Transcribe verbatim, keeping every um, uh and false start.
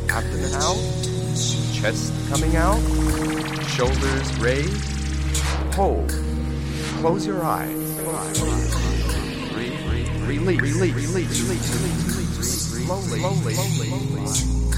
Abdomen out, chest coming out, shoulders raised. Hold. Close your eyes. Release, release, release, release, release, release, slowly, slowly, slowly.